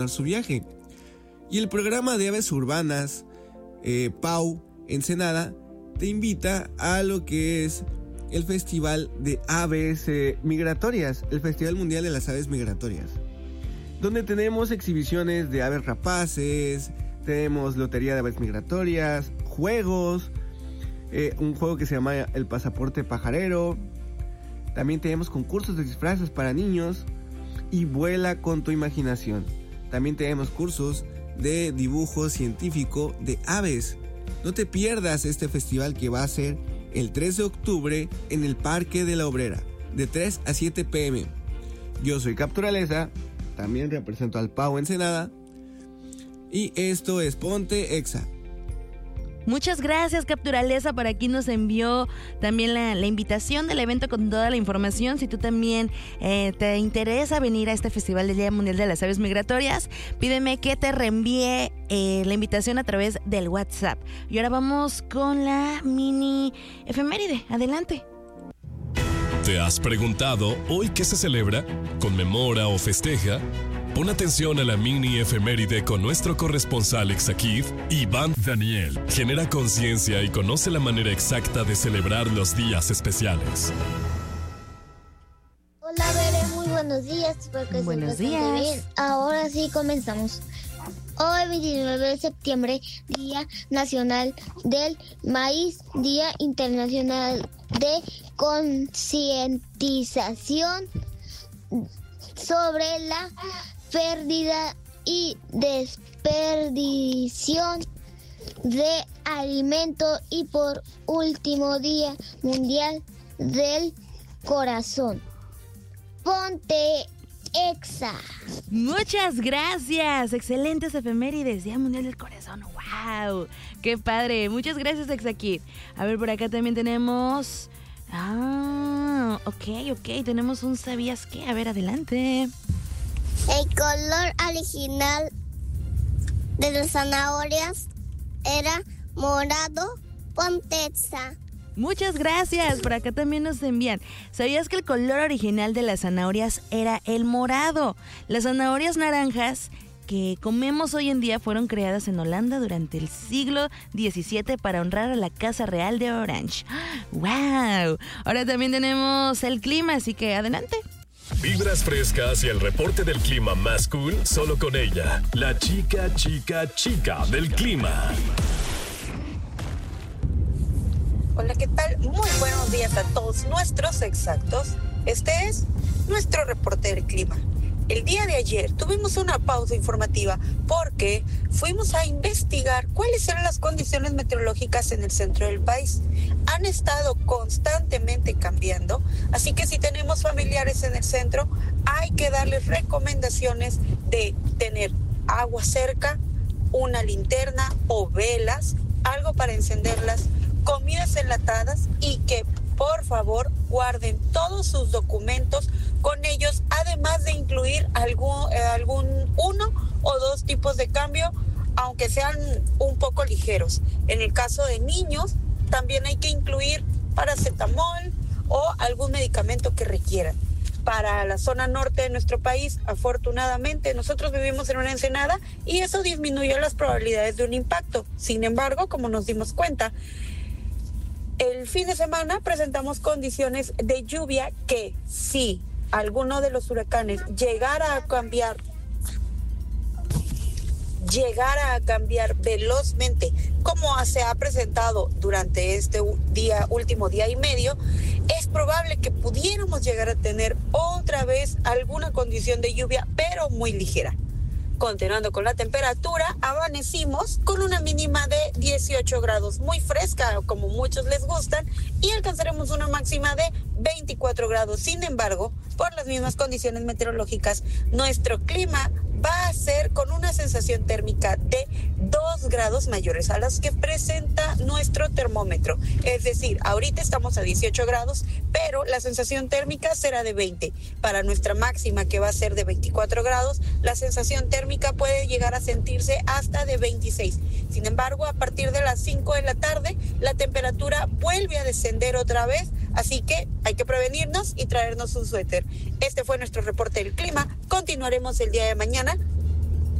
su viaje. Y el programa de aves urbanas, PAU Ensenada, te invita a lo que es el Festival de Aves Migratorias, el Festival Mundial de las Aves Migratorias, donde tenemos exhibiciones de aves rapaces, tenemos lotería de aves migratorias, juegos, un juego que se llama el Pasaporte Pajarero, también tenemos concursos de disfraces para niños y vuela con tu imaginación. También tenemos cursos de dibujo científico de aves. No te pierdas este festival que va a ser el 3 de octubre en el Parque de la Obrera, de 3 a 7 p.m. Yo soy Capturaleza, también represento al PAU Ensenada, y esto es Ponte Exa. Muchas gracias, Capturaleza. Por aquí nos envió también la invitación del evento con toda la información. Si tú también te interesa venir a este festival del Día Mundial de las Aves Migratorias, pídeme que te reenvíe la invitación a través del WhatsApp. Y ahora vamos con la mini efeméride. Adelante. ¿Te has preguntado hoy qué se celebra, conmemora o festeja? Pon atención a la mini efeméride con nuestro corresponsal Exakid, Iván Daniel. Genera conciencia y conoce la manera exacta de celebrar los días especiales. Hola, Bere, muy buenos días. Espero que buenos se encuentren días. bien. Ahora sí comenzamos. Hoy, 29 de septiembre, Día Nacional del Maíz, Día Internacional de Concientización sobre la pérdida y desperdición de alimento, y por último, Día Mundial del Corazón. Ponte Exa. Muchas gracias. Excelentes efemérides. Día Mundial del Corazón. ¡Wow! ¡Qué padre! Muchas gracias, Exakid. A ver, por acá también tenemos... ok. Tenemos un ¿sabías qué? A ver, adelante. El color original de las zanahorias era morado. Ponte Exa. Muchas gracias. Por acá también nos envían. ¿Sabías que el color original de las zanahorias era el morado? Las zanahorias naranjas que comemos hoy en día fueron creadas en Holanda durante el siglo XVII para honrar a la Casa Real de Orange. ¡Wow! Ahora también tenemos el clima, así que adelante. Vibras frescas y el reporte del clima más cool solo con ella, la chica del clima. Hola, ¿qué tal? Muy buenos días a todos nuestros exactos. Este es nuestro reporte del clima. El día de ayer tuvimos una pausa informativa porque fuimos a investigar cuáles eran las condiciones meteorológicas en el centro del país. Han estado constantemente cambiando, así que si tenemos familiares en el centro, hay que darles recomendaciones de tener agua cerca, una linterna o velas, algo para encenderlas, comidas enlatadas, y que por favor guarden todos sus documentos con ellos, además de incluir algún 1 o 2 tipos de cambio, aunque sean un poco ligeros. En el caso de niños, también hay que incluir paracetamol o algún medicamento que requieran. Para la zona norte de nuestro país, afortunadamente, nosotros vivimos en una ensenada y eso disminuyó las probabilidades de un impacto. Sin embargo, como nos dimos cuenta, el fin de semana presentamos condiciones de lluvia que, si alguno de los huracanes llegara a cambiar velozmente, como se ha presentado durante este último día y medio, es probable que pudiéramos llegar a tener otra vez alguna condición de lluvia, pero muy ligera. Continuando con la temperatura, amanecimos con una mínima de 18 grados, muy fresca, como muchos les gustan, y alcanzaremos una máxima de 24 grados. Sin embargo, por las mismas condiciones meteorológicas, nuestro clima va a ser con una sensación térmica de 2 grados mayores a las que presenta nuestro termómetro. Es decir, ahorita estamos a 18 grados, pero la sensación térmica será de 20. Para nuestra máxima, que va a ser de 24 grados, la sensación térmica puede llegar a sentirse hasta de 26. Sin embargo, a partir de las 5 de la tarde, la temperatura vuelve a descender otra vez, así que hay que prevenirnos y traernos un suéter. Este fue nuestro reporte del clima. Continuaremos el día de mañana